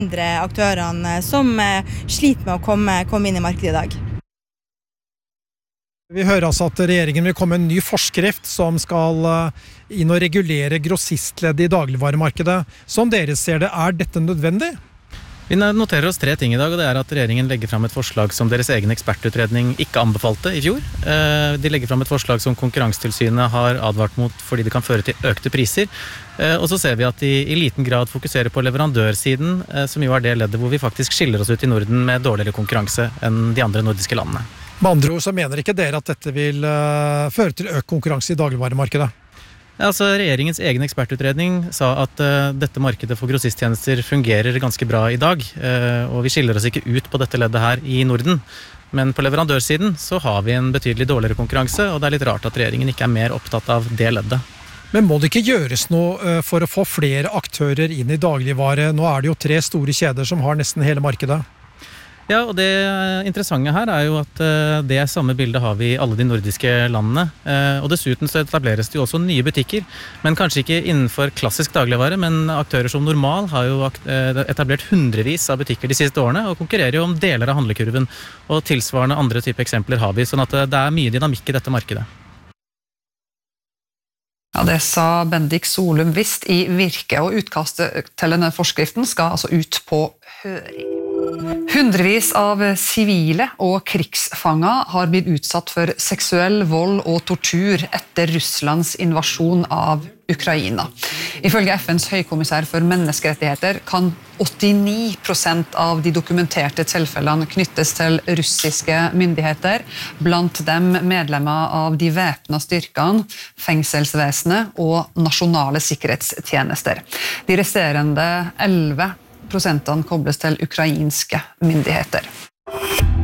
Andre aktørene som sliter med å komme inn i markedet i dag. Vi hører altså at regjeringen vil komme med en ny forskrift som skal inn og regulere grossistleddet i dagligvaremarkedet. Som dere ser det, er dette nødvendig? Vi noterer oss 3 ting i dag, og det er at regjeringen legger fram et forslag som deres egen ekspertutredning ikke anbefalte i fjor. De legger fram et forslag som Konkurransetilsynet har advart mot fordi det kan føre til økte priser. Og så ser vi at de i liten grad fokuserer på leverandørsiden, som jo er det leddet hvor vi faktisk skiller oss ut i Norden med dårligere konkurranse enn de andre nordiske landene. Med andre ord så mener ikke dere at dette vil føre til økt konkurranse i dagligvaremarkedet? Altså, regjeringens egen ekspertutredning sa at dette markedet for grossisttjenester fungerer ganske bra i dag, og vi skiller oss ikke ut på dette leddet her i Norden. Men på leverandørsiden så har vi en betydelig dårligere konkurranse, og det er litt rart at regjeringen ikke er mer opptatt av det leddet. Men må det ikke gjøres noe for å få flere aktører inn i dagligvare? Nå er det jo 3 store kjeder som har nesten hele markedet. Ja, og det interessante her er jo at det samme bildet har vi i alle de nordiske landene. Og dessuten så etableres det jo også nye butikker, men kanskje ikke innenfor klassisk dagligvare, men aktører som Normal har jo etablert hundrevis av butikker de siste årene, og konkurrerer jo om deler av handlekurven, og tilsvarende andre type eksempler har vi, sånn at det er mye dynamikk i dette markedet. Ja, det sa Bendik Solum Vist i Virke, og utkastet til denne forskriften skal altså ut på høring. Hundrevis av sivile og krigsfanger har blitt utsatt for seksuell vold og tortur etter Russlands invasjon av Ukraina. Ifølge FNs høykommissær for menneskerettigheter kan 89% av de dokumenterte tilfellene knyttes til russiske myndigheter, blant dem medlemmer av de væpnede styrkene, fengselsvesenet og nasjonale sikkerhetstjenester. De resterende 11% kobles til ukrainske myndigheter.